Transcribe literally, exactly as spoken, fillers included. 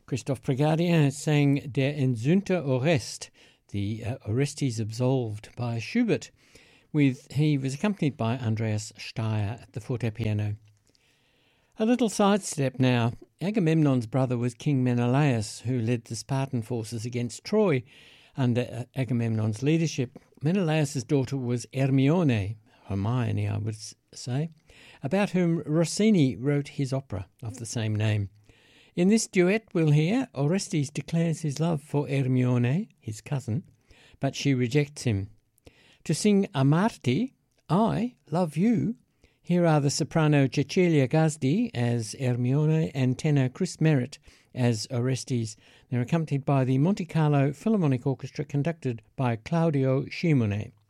Christophe Prégardien sang Der Entsühnte Orest, the uh, Orestes Absolved by Schubert. With he was accompanied by Andreas Steyr at the fortepiano. A little sidestep now. Agamemnon's brother was King Menelaus, who led the Spartan forces against Troy under Agamemnon's leadership. Menelaus's daughter was Hermione, Hermione I would say, about whom Rossini wrote his opera of the same name. In this duet we'll hear Orestes declares his love for Hermione, his cousin, but she rejects him. To sing Amarti, I love you, here are the soprano Cecilia Gazdi as Hermione and tenor Chris Merritt as Orestes. They're accompanied by the Monte Carlo Philharmonic Orchestra conducted by Claudio Scimone.